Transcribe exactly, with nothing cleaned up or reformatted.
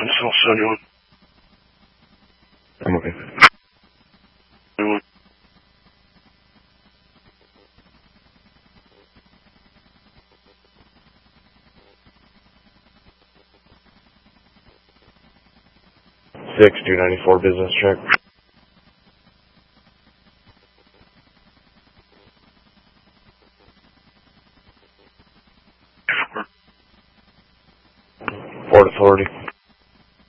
It's all seventy-one. I'm okay. seventy-one. six two ninety-four business check.